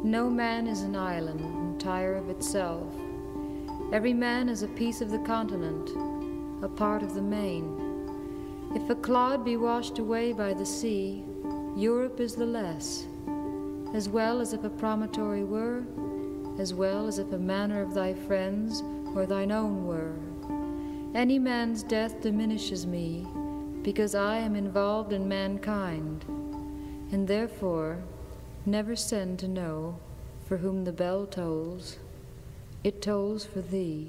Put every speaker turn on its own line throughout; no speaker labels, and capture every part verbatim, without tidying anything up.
No man is an island, entire of itself. Every man is a piece of the continent, a part of the main. If a cloud be washed away by the sea, Europe is the less, as well as if a promontory were, as well as if a manor of thy friends or thine own were. Any man's death diminishes me, because I am involved in mankind, and therefore never send to know for whom the bell tolls. It tolls for thee.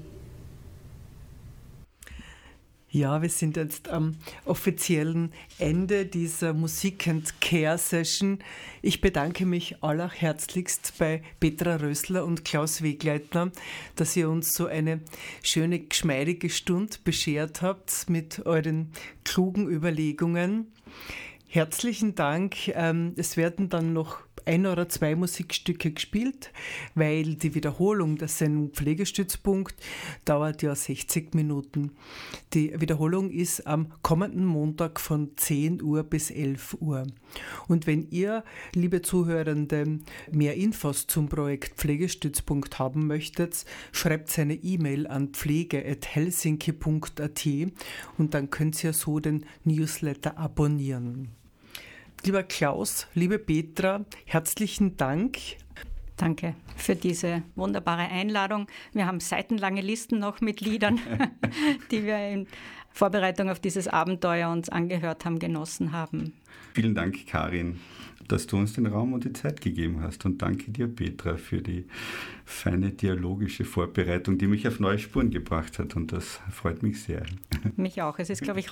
Ja, wir sind jetzt am offiziellen Ende dieser Musik and Care Session. Ich bedanke mich allerherzlichst bei Petra Rössler und Klaus Wegleitner, dass ihr uns so eine schöne, geschmeidige Stunde beschert habt mit euren klugen Überlegungen. Herzlichen Dank. Es werden dann noch ein oder zwei Musikstücke gespielt, weil die Wiederholung der Sendung Pflegestützpunkt dauert ja sechzig Minuten. Die Wiederholung ist am kommenden Montag von zehn Uhr bis elf Uhr. Und wenn ihr, liebe Zuhörende, mehr Infos zum Projekt Pflegestützpunkt haben möchtet, schreibt eine E-Mail an pflege at helsinki punkt at und dann könnt ihr so den Newsletter abonnieren. Lieber Klaus, liebe Petra, herzlichen Dank.
Danke für diese wunderbare Einladung. Wir haben seitenlange Listen noch mit Liedern, die wir in Vorbereitung auf dieses Abenteuer uns angehört haben, genossen haben.
Vielen Dank, Karin, dass du uns den Raum und die Zeit gegeben hast. Und danke dir, Petra, für die feine dialogische Vorbereitung, die mich auf neue Spuren gebracht hat. Und das freut mich sehr.
Mich auch. Es ist, glaube ich,